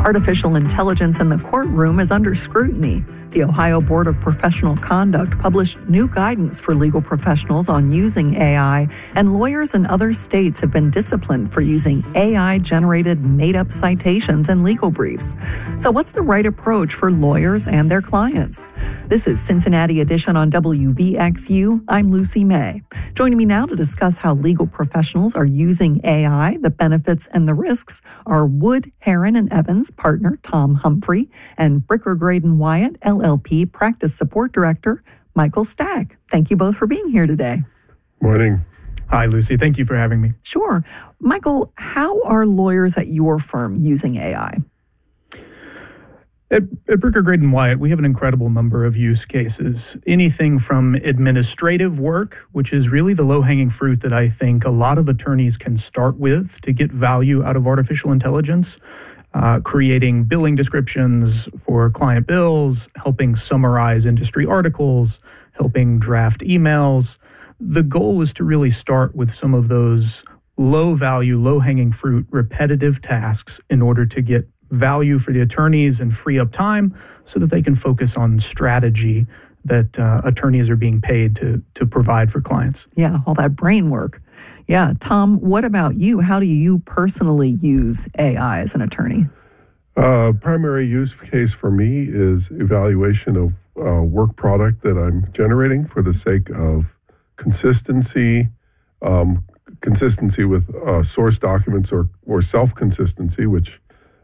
Artificial intelligence in the courtroom is under scrutiny. The Ohio Board of Professional Conduct published new guidance for legal professionals on using AI, and lawyers in other states have been disciplined for using AI-generated made-up citations in legal briefs. So what's the right approach for lawyers and their clients? This is Cincinnati Edition on WVXU. I'm Lucy May. Joining me now to discuss how legal professionals are using AI, the benefits and the risks, are Wood, Herron & Evans partner Tom Humphrey and Bricker Graydon Wyatt, LLP Practice Support Director Michael Stack. Thank you both for being here today. Morning. Hi, Lucy. Thank you for having me. Sure. Michael, how are lawyers at your firm using AI? At Bricker Graydon Wyatt, we have an incredible number of use cases. Anything from administrative work, which is really the low-hanging fruit that I think a lot of attorneys can start with to get value out of artificial intelligence, creating billing descriptions for client bills, helping summarize industry articles, helping draft emails. The goal is to really start with some of those low-value, low-hanging fruit, repetitive tasks in order to get value for the attorneys and free up time so that they can focus on strategy that attorneys are being paid to provide for clients. Yeah, all that brain work. Yeah. Tom, what about you? How do you personally use AI as an attorney? Primary use case for me is evaluation of work product that I'm generating for the sake of consistency, consistency with source documents or self-consistency, which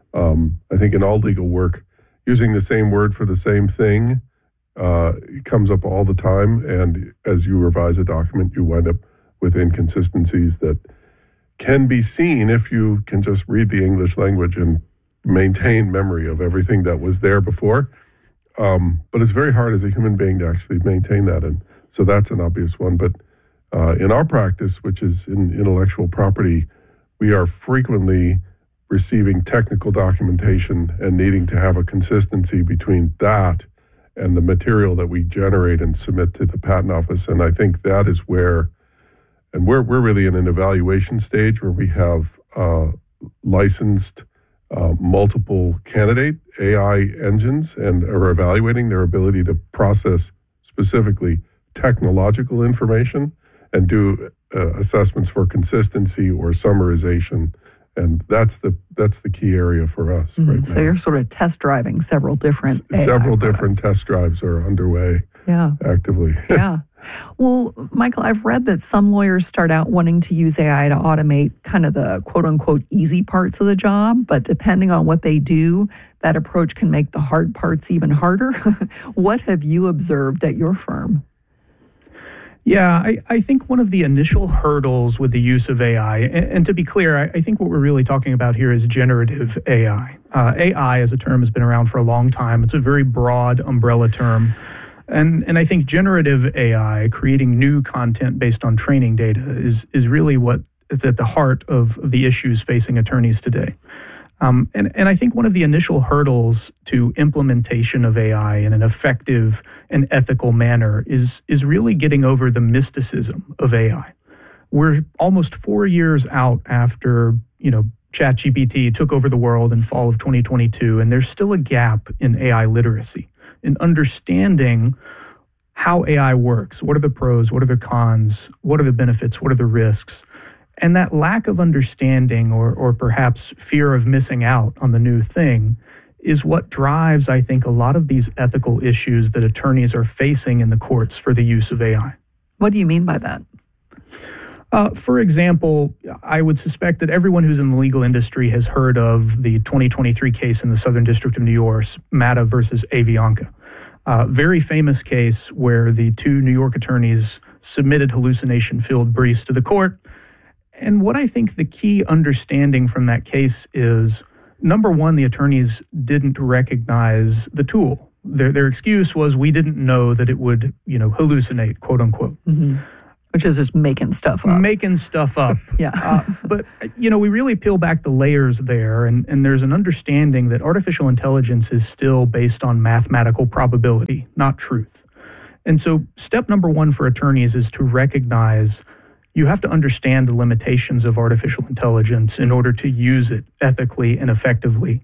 I think in all legal work, using the same word for the same thing comes up all the time. And as you revise a document, you wind up with inconsistencies that can be seen if you can just read the English language and maintain memory of everything that was there before. But it's very hard as a human being to actually maintain that. And so that's an obvious one. But in our practice, which is in intellectual property, we are frequently receiving technical documentation and needing to have a consistency between that and the material that we generate and submit to the patent office. And I think that is where, and we're really in an evaluation stage where we have licensed multiple candidate AI engines and are evaluating their ability to process specifically technological information and do assessments for consistency or summarization. And that's the key area for us right now. So you're sort of test driving several different several different test drives are underway actively. Yeah. Well, Michael, I've read that some lawyers start out wanting to use AI to automate kind of the quote unquote easy parts of the job, but depending on what they do, that approach can make the hard parts even harder. What have you observed at your firm? Yeah, I think one of the initial hurdles with the use of AI, and to be clear, I think what we're really talking about here is generative AI. AI as a term has been around for a long time. It's a very broad umbrella term. And I think generative AI, creating new content based on training data, is really what it's at the heart of the issues facing attorneys today. And I think one of the initial hurdles to implementation of AI in an effective and ethical manner is really getting over the mysticism of AI. We're almost 4 years out after, ChatGPT took over the world in fall of 2022, and there's still a gap in AI literacy, in understanding how AI works. What are the pros? What are the cons? What are the benefits? What are the risks? And that lack of understanding or perhaps fear of missing out on the new thing is what drives, I think, a lot of these ethical issues that attorneys are facing in the courts for the use of AI. What do you mean by that? For example, I would suspect that everyone who's in the legal industry has heard of the 2023 case in the Southern District of New York, Matta versus Avianca. Very famous case where the two New York attorneys submitted hallucination-filled briefs to the court. And what I think the key understanding from that case is, number one, the attorneys didn't recognize the tool. Their excuse was, we didn't know that it would, hallucinate, quote unquote. Mm-hmm. Which is just making stuff up. Making stuff up. Yeah. But, we really peel back the layers there, and there's an understanding that artificial intelligence is still based on mathematical probability, not truth. And so step number one for attorneys is to recognize you have to understand the limitations of artificial intelligence in order to use it ethically and effectively.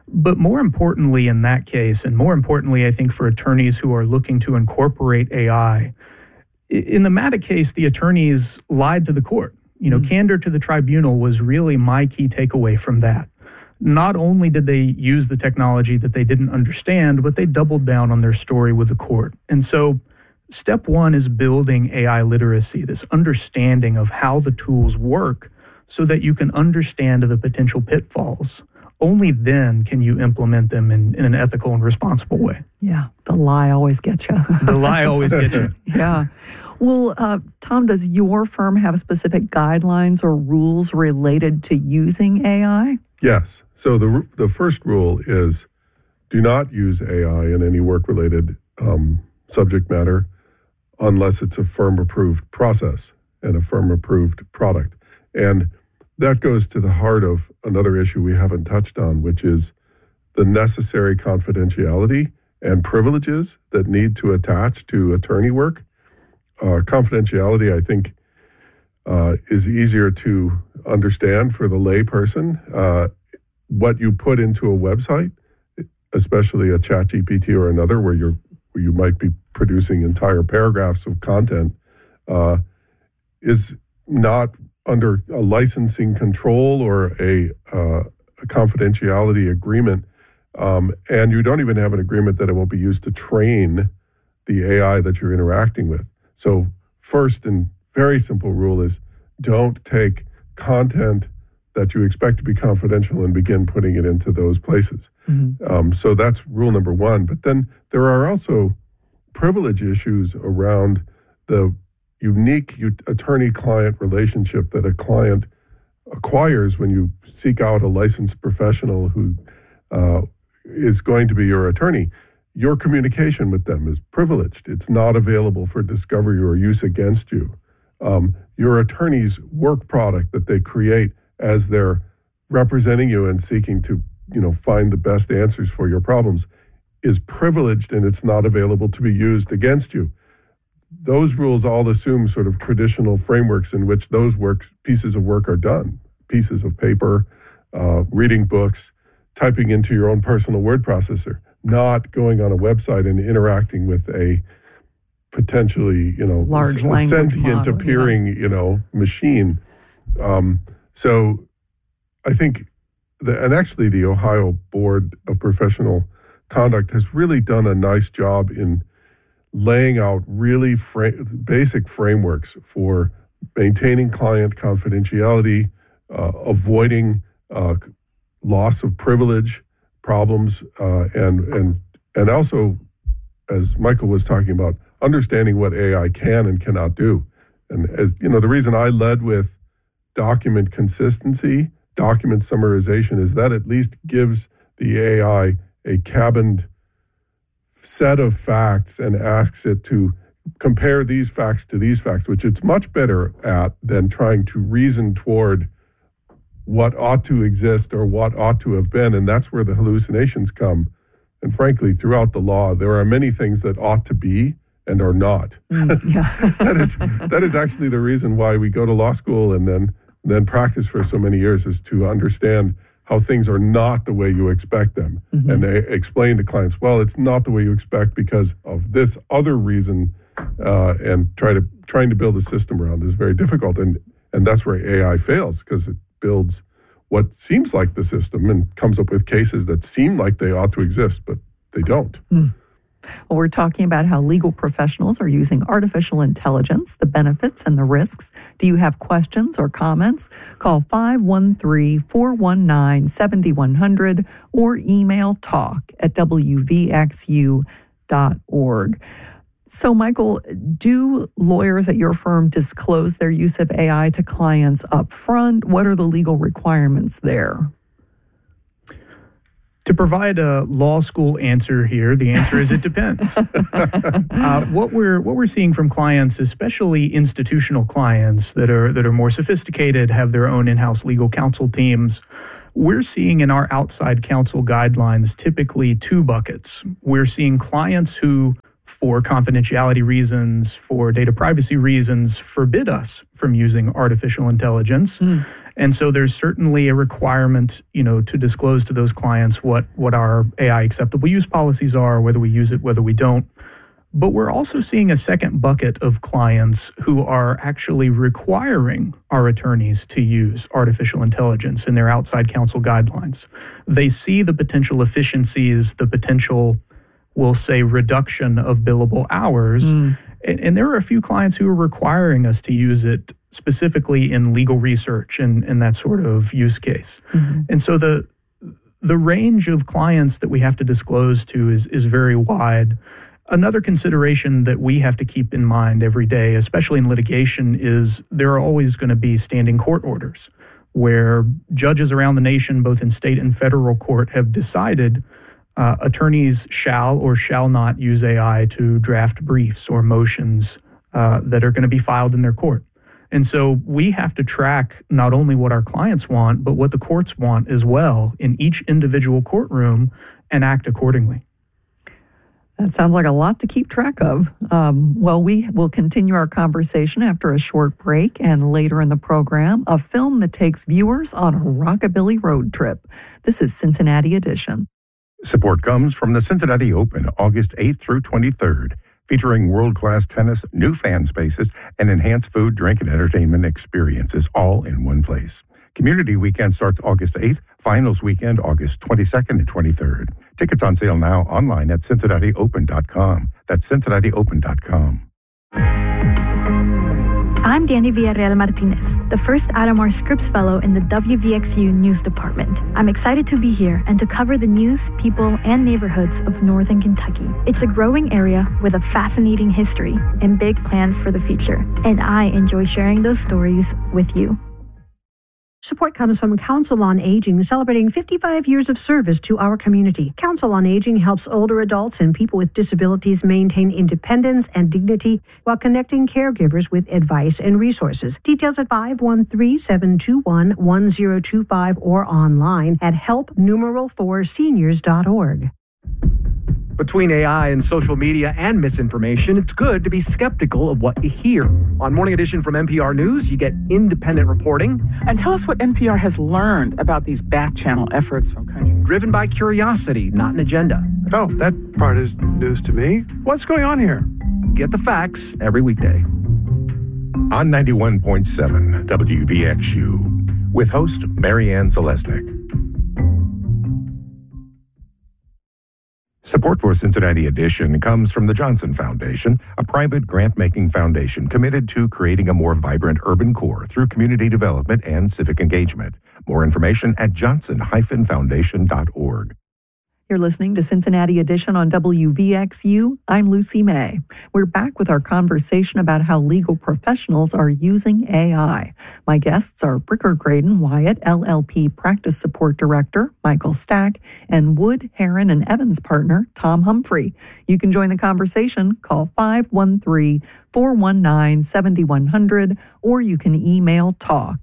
But more importantly in that case, and more importantly, I think for attorneys who are looking to incorporate AI, in the Matic case, the attorneys lied to the court. Candor to the tribunal was really my key takeaway from that. Not only did they use the technology that they didn't understand, but they doubled down on their story with the court. And so step one is building AI literacy, this understanding of how the tools work so that you can understand the potential pitfalls. Only then can you implement them in an ethical and responsible way. Yeah, the lie always gets you. The lie always gets you. Yeah. Well, Tom, does your firm have specific guidelines or rules related to using AI? Yes. So the first rule is do not use AI in any work-related subject matter unless it's a firm-approved process and a firm-approved product. And that goes to the heart of another issue we haven't touched on, which is the necessary confidentiality and privileges that need to attach to attorney work. Confidentiality, I think, is easier to understand for the lay person. What you put into a website, especially a ChatGPT or another, where you might be producing entire paragraphs of content, is not under a licensing control or a confidentiality agreement, and you don't even have an agreement that it won't be used to train the AI that you're interacting with. So first and very simple rule is don't take content that you expect to be confidential and begin putting it into those places. Mm-hmm. So that's rule number one. But then there are also privilege issues around the unique attorney-client relationship that a client acquires when you seek out a licensed professional who is going to be your attorney. Your communication with them is privileged. It's not available for discovery or use against you. Your attorney's work product that they create as they're representing you and seeking to, find the best answers for your problems is privileged, and it's not available to be used against you. Those rules all assume sort of traditional frameworks in which those pieces of work are done. Pieces of paper, reading books, typing into your own personal word processor, not going on a website and interacting with a potentially, large language sentient model, appearing, machine. So I think, actually the Ohio Board of Professional Conduct has really done a nice job in laying out really basic frameworks for maintaining client confidentiality, avoiding loss of privilege problems, and also, as Michael was talking about, understanding what AI can and cannot do. And as the reason I led with document consistency, document summarization, is that at least gives the AI a cabined set of facts and asks it to compare these facts to these facts, which it's much better at than trying to reason toward what ought to exist or what ought to have been. And that's where the hallucinations come. And frankly, throughout the law, there are many things that ought to be and are not. That is actually the reason why we go to law school and then practice for so many years, is to understand how things are not the way you expect them. Mm-hmm. And they explain to clients, well, it's not the way you expect because of this other reason, and trying to build a system around is very difficult. And that's where AI fails, because it builds what seems like the system and comes up with cases that seem like they ought to exist, but they don't. Mm. Well, we're talking about how legal professionals are using artificial intelligence, the benefits and the risks. Do you have questions or comments? Call 513-419-7100 or email talk@wvxu.org. So, Michael, do lawyers at your firm disclose their use of AI to clients up front? What are the legal requirements there? To provide a law school answer here, the answer is it depends. What we're seeing from clients, especially institutional clients that are more sophisticated, have their own in-house legal counsel teams, we're seeing in our outside counsel guidelines typically two buckets. We're seeing clients who for confidentiality reasons, for data privacy reasons, forbid us from using artificial intelligence. And so there's certainly a requirement, to disclose to those clients what our AI acceptable use policies are, whether we use it, whether we don't. But we're also seeing a second bucket of clients who are actually requiring our attorneys to use artificial intelligence in their outside counsel guidelines. They see the potential efficiencies, the potential, we'll say, reduction of billable hours. And there are a few clients who are requiring us to use it specifically in legal research and that sort of use case. And so the range of clients that we have to disclose to is very wide. Another consideration that we have to keep in mind every day, especially in litigation, is there are always going to be standing court orders where judges around the nation, both in state and federal court, have decided attorneys shall or shall not use AI to draft briefs or motions that are going to be filed in their court. And so we have to track not only what our clients want, but what the courts want as well in each individual courtroom and act accordingly. That sounds like a lot to keep track of. Well, we will continue our conversation after a short break, and later in the program, a film that takes viewers on a rockabilly road trip. This is Cincinnati Edition. Support comes from the Cincinnati Open, August 8th through 23rd, featuring world-class tennis, new fan spaces, and enhanced food, drink, and entertainment experiences all in one place. Community Weekend starts August 8th, Finals Weekend August 22nd and 23rd. Tickets on sale now online at CincinnatiOpen.com. That's CincinnatiOpen.com. I'm Danny Villarreal Martinez, the first Adamar Scripps Fellow in the WVXU News Department. I'm excited to be here and to cover the news, people, and neighborhoods of Northern Kentucky. It's a growing area with a fascinating history and big plans for the future, and I enjoy sharing those stories with you. Support comes from Council on Aging, celebrating 55 years of service to our community. Council on Aging helps older adults and people with disabilities maintain independence and dignity while connecting caregivers with advice and resources. Details at 513-721-1025 or online at help4seniors.org. Between AI and social media and misinformation, it's good to be skeptical of what you hear. On Morning Edition from NPR News, you get independent reporting. And tell us what NPR has learned about these back-channel efforts from countries. Driven by curiosity, not an agenda. Oh, that part is news to me. What's going on here? Get the facts every weekday. On 91.7 WVXU, with host Marianne Zalesnik. Support for Cincinnati Edition comes from the Johnson Foundation, a private grant-making foundation committed to creating a more vibrant urban core through community development and civic engagement. More information at johnson-foundation.org. You're listening to Cincinnati Edition on WVXU. I'm Lucy May. We're back with our conversation about how legal professionals are using AI. My guests are Bricker Graydon Wyatt, LLP Practice Support Director, Michael Stack, and Wood, Heron, and Evans partner, Tom Humphrey. You can join the conversation. Call 513-419-7100, or you can email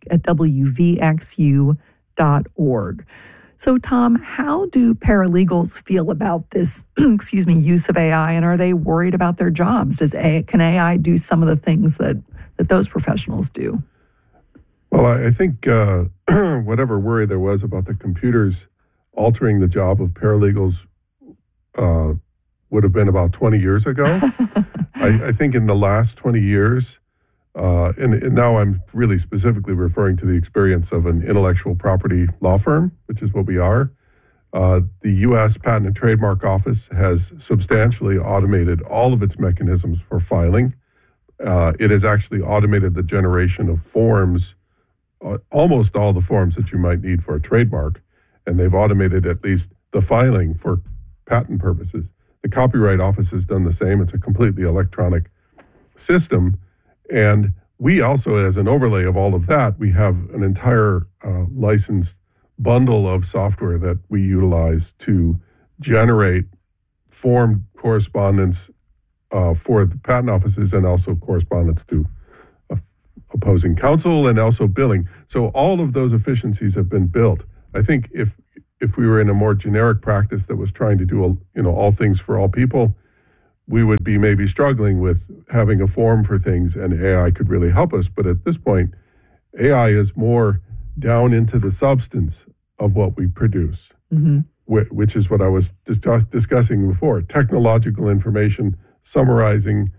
talk@wvxu.org. So, Tom, how do paralegals feel about this, use of AI, and are they worried about their jobs? Can AI do some of the things that those professionals do? Well, I think whatever worry there was about the computers altering the job of paralegals would have been about 20 years ago. I think in the last 20 years, and now I'm really specifically referring to the experience of an intellectual property law firm, which is what we are. The U.S. Patent and Trademark Office has substantially automated all of its mechanisms for filing. It has actually automated the generation of forms, almost all the forms that you might need for a trademark, and they've automated at least the filing for patent purposes. The Copyright Office has done the same. It's a completely electronic system. And we also, as an overlay of all of that, we have an entire licensed bundle of software that we utilize to generate form correspondence for the patent offices and also correspondence to opposing counsel and also billing. So all of those efficiencies have been built. I think if we were in a more generic practice that was trying to do all things for all people, we would be maybe struggling with having a form for things, and AI could really help us. But at this point, AI is more down into the substance of what we produce, which is what I was discussing before. Technological information, summarizing,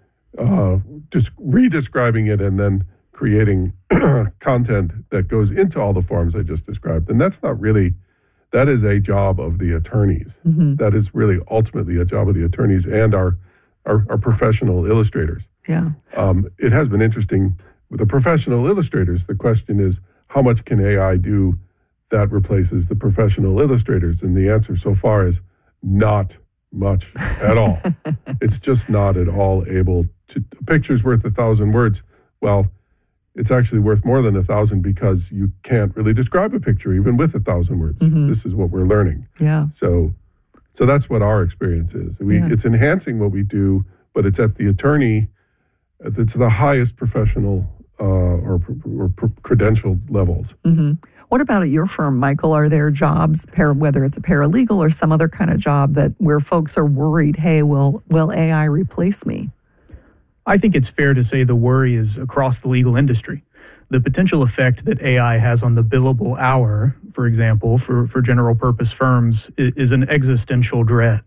just redescribing it, and then creating content that goes into all the forms I just described. And that's not really, that is a job of the attorneys. That is really ultimately a job of the attorneys and our professional illustrators. Yeah. It has been interesting with the professional illustrators. The question is, how much can AI do that replaces the professional illustrators? And the answer so far is not much at all. It's just not at all able to. A picture's worth 1,000 words. Well, it's actually worth more than 1,000 because you can't really describe a picture even with 1,000 words. This is what we're learning. Yeah. So that's what our experience is. It's enhancing what we do, but it's at the attorney. It's the highest professional or credentialed levels. What about at your firm, Michael? Are there jobs, whether it's a paralegal or some other kind of job, where folks are worried, hey, will AI replace me? I think it's fair to say the worry is across the legal industry. The potential effect that AI has on the billable hour, for example, for general purpose firms is an existential dread.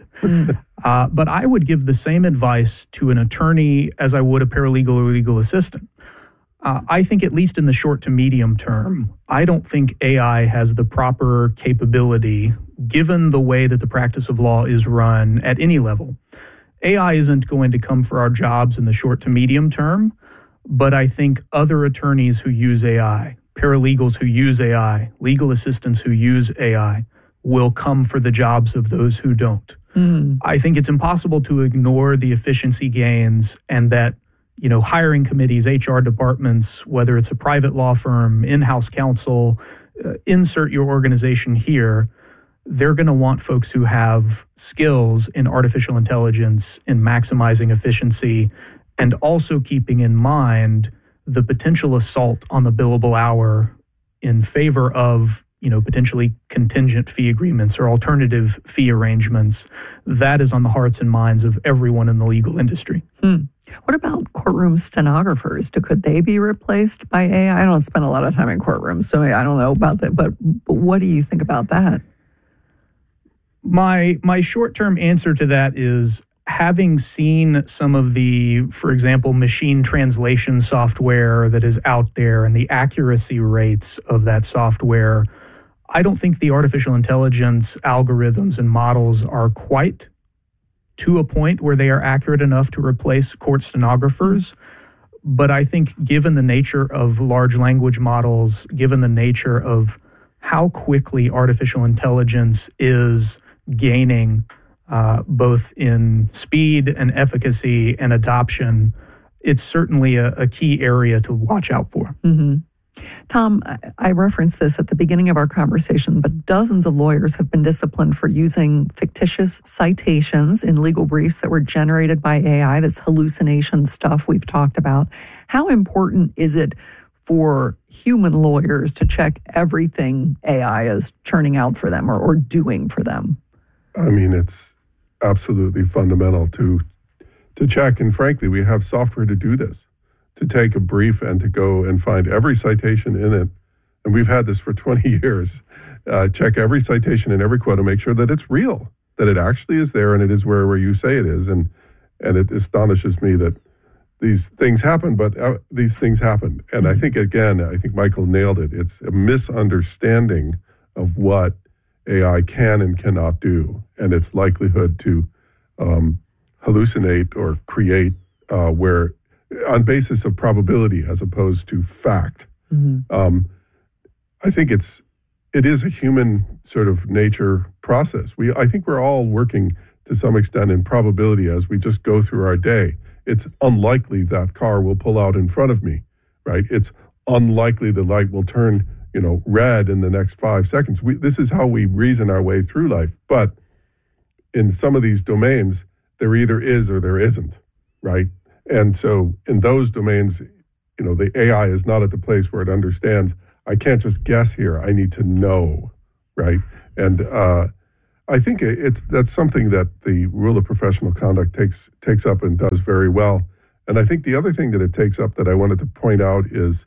But I would give the same advice to an attorney as I would a paralegal or legal assistant. I think at least in the short to medium term, I don't think AI has the proper capability, given the way that the practice of law is run at any level. AI isn't going to come for our jobs in the short to medium term, but I think other attorneys who use AI, paralegals who use AI, legal assistants who use AI will come for the jobs of those who don't. I think it's impossible to ignore the efficiency gains and that hiring committees, HR departments, whether it's a private law firm, in-house counsel, insert your organization here, they're going to want folks who have skills in artificial intelligence, in maximizing efficiency, and also keeping in mind the potential assault on the billable hour in favor of potentially contingent fee agreements or alternative fee arrangements. That is on the hearts and minds of everyone in the legal industry. What about courtroom stenographers? Could they be replaced by AI? I don't spend a lot of time in courtrooms, so I don't know about that. But what do you think about that? My short-term answer to that is, having seen some of the, for example, machine translation software that is out there and the accuracy rates of that software, I don't think the artificial intelligence algorithms and models are quite to a point where they are accurate enough to replace court stenographers. But I think given the nature of large language models, given the nature of how quickly artificial intelligence is gaining both in speed and efficacy and adoption, it's certainly a key area to watch out for. Tom, I referenced this at the beginning of our conversation, but dozens of lawyers have been disciplined for using fictitious citations in legal briefs that were generated by AI, this hallucination stuff we've talked about. How important is it for human lawyers to check everything AI is churning out for them or doing for them? I mean, it's absolutely fundamental to check. And frankly, we have software to do this, to take a brief and to go and find every citation in it. And we've had this for 20 years. Check every citation in every quote and make sure that it's real, that it actually is there and it is where you say it is. And it astonishes me that these things happen, but these things happen. And I think Michael nailed it. It's a misunderstanding of what AI can and cannot do, and its likelihood to hallucinate or create where on basis of probability as opposed to fact. I think it is a human sort of nature process. I think we're all working to some extent in probability as we just go through our day. It's unlikely that car will pull out in front of me, right? It's unlikely the light will turn red in the next 5 seconds. This is how we reason our way through life. But in some of these domains, there either is or there isn't, right? And so in those domains, the AI is not at the place where it understands, I can't just guess here, I need to know, right? And I I think that's something that the rule of professional conduct takes up and does very well. And I think the other thing that it takes up that I wanted to point out is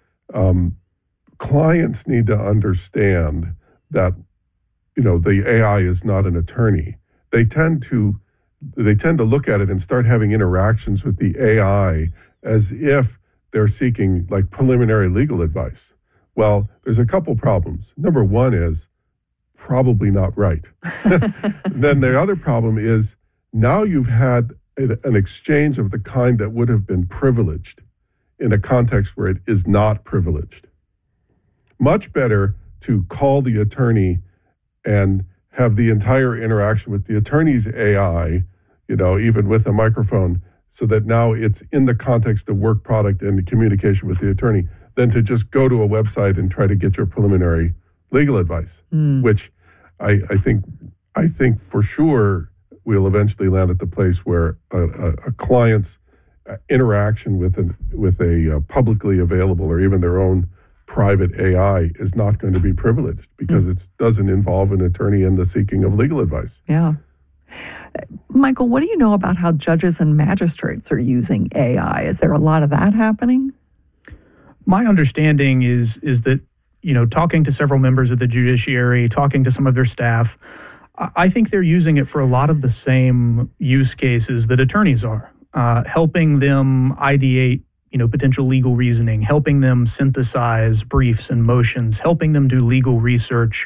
clients need to understand that, the AI is not an attorney. They tend to look at it and start having interactions with the AI as if they're seeking like preliminary legal advice. Well, there's a couple problems. Number one is probably not right. Then the other problem is now you've had an exchange of the kind that would have been privileged in a context where it is not privileged. Much better to call the attorney and have the entire interaction with the attorney's AI, even with a microphone, so that now it's in the context of work product and the communication with the attorney, than to just go to a website and try to get your preliminary legal advice, which I think for sure we'll eventually land at the place where a client's interaction with a publicly available or even their own private AI is not going to be privileged because it doesn't involve an attorney in the seeking of legal advice. Yeah. Michael, what do you know about how judges and magistrates are using AI? Is there a lot of that happening? My understanding is that, talking to several members of the judiciary, talking to some of their staff, I think they're using it for a lot of the same use cases that attorneys are, helping them ideate, potential legal reasoning, helping them synthesize briefs and motions, helping them do legal research.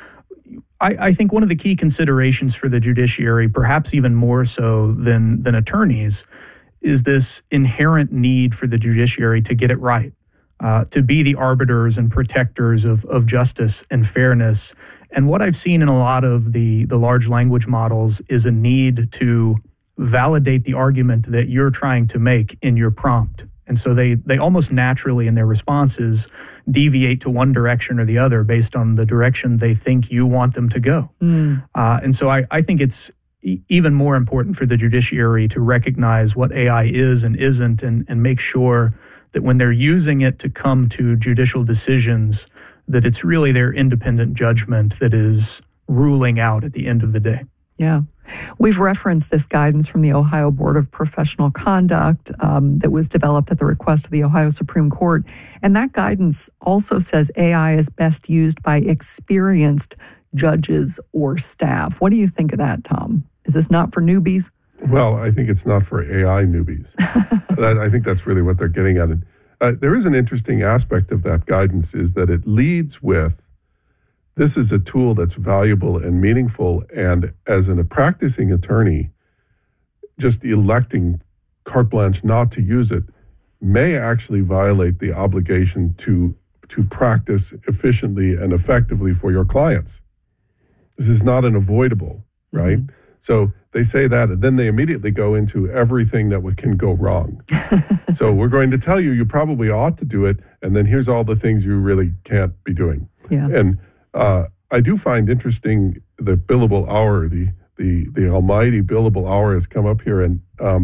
I think one of the key considerations for the judiciary, perhaps even more so than attorneys, is this inherent need for the judiciary to get it right, to be the arbiters and protectors of justice and fairness. And what I've seen in a lot of the large language models is a need to validate the argument that you're trying to make in your prompt. And so they almost naturally in their responses deviate to one direction or the other based on the direction they think you want them to go. And so I think it's even more important for the judiciary to recognize what AI is and isn't and make sure that when they're using it to come to judicial decisions, that it's really their independent judgment that is ruling out at the end of the day. Yeah. We've referenced this guidance from the Ohio Board of Professional Conduct that was developed at the request of the Ohio Supreme Court. And that guidance also says AI is best used by experienced judges or staff. What do you think of that, Tom? Is this not for newbies? Well, I think it's not for AI newbies. I think that's really what they're getting at. And there is an interesting aspect of that guidance is that it leads with, this is a tool that's valuable and meaningful, and as a practicing attorney, just electing carte blanche not to use it may actually violate the obligation to practice efficiently and effectively for your clients. This is not unavoidable, right? Mm-hmm. So they say that, and then they immediately go into everything that can go wrong. So we're going to tell you, you probably ought to do it, and then here's all the things you really can't be doing. Yeah. And I do find interesting the billable hour, the almighty billable hour has come up here, and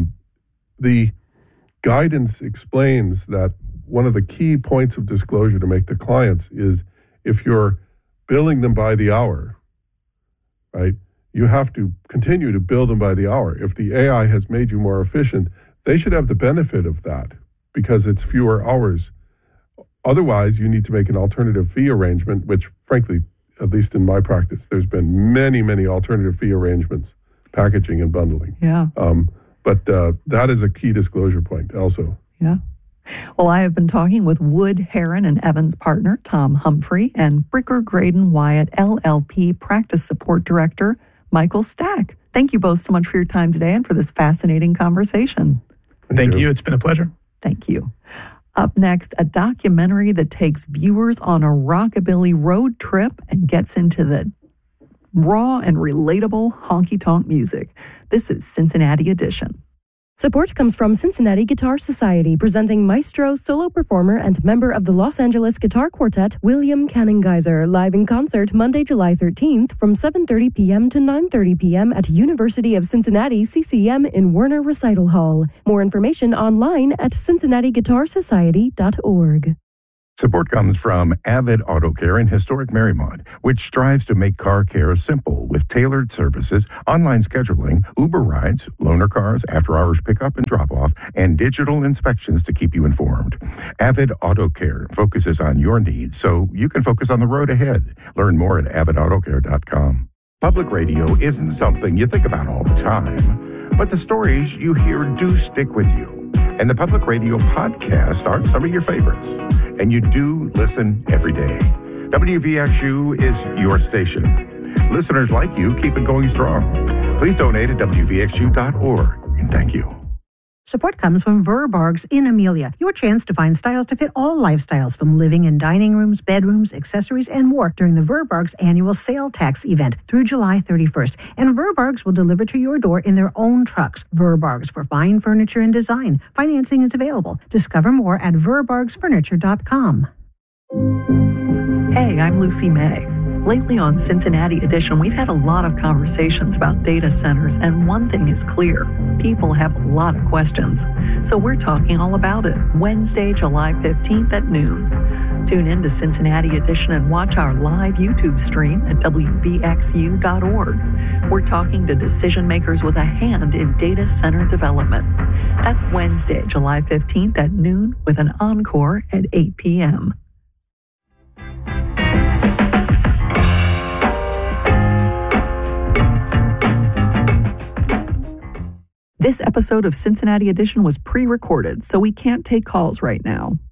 the guidance explains that one of the key points of disclosure to make to clients is if you're billing them by the hour, right, you have to continue to bill them by the hour. If the AI has made you more efficient, they should have the benefit of that because it's fewer hours. Otherwise, you need to make an alternative fee arrangement, which frankly, at least in my practice, there's been many, many alternative fee arrangements, packaging and bundling. Yeah. But that is a key disclosure point also. Yeah. Well, I have been talking with Wood, Herron, and Evans partner Tom Humphrey and Bricker, Graydon, Wyatt, LLP Practice Support Director Michael Stack. Thank you both so much for your time today and for this fascinating conversation. Thank you. It's been a pleasure. Thank you. Up next, a documentary that takes viewers on a rockabilly road trip and gets into the raw and relatable honky-tonk music. This is Cincinnati Edition. Support comes from Cincinnati Guitar Society, presenting maestro, solo performer, and member of the Los Angeles Guitar Quartet, William Canning-Geyser, live in concert Monday, July 13th from 7:30 p.m. to 9:30 p.m. at University of Cincinnati CCM in Werner Recital Hall. More information online at cincinnatiguitarsociety.org. Support comes from Avid Auto Care in historic Marymount, which strives to make car care simple with tailored services, online scheduling, Uber rides, loaner cars, after-hours pickup and drop-off, and digital inspections to keep you informed. Avid Auto Care focuses on your needs so you can focus on the road ahead. Learn more at avidautocare.com. Public radio isn't something you think about all the time, but the stories you hear do stick with you. And the Public Radio podcasts are some of your favorites. And you do listen every day. WVXU is your station. Listeners like you keep it going strong. Please donate at WVXU.org. And thank you. Support comes from Verbargs in Amelia, your chance to find styles to fit all lifestyles, from living and dining rooms, bedrooms, accessories, and more during the Verbargs annual sale tax event through July 31st. And Verbargs will deliver to your door in their own trucks. Verbargs for fine furniture and design. Financing is available. Discover more at verbargsfurniture.com. Hey, I'm Lucy May. Lately on Cincinnati Edition, we've had a lot of conversations about data centers, and one thing is clear. People have a lot of questions. So we're talking all about it Wednesday, July 15th at noon. Tune in to Cincinnati Edition and watch our live YouTube stream at WVXU.org. We're talking to decision makers with a hand in data center development. That's Wednesday, July 15th at noon with an encore at 8 p.m. This episode of Cincinnati Edition was pre-recorded, so we can't take calls right now.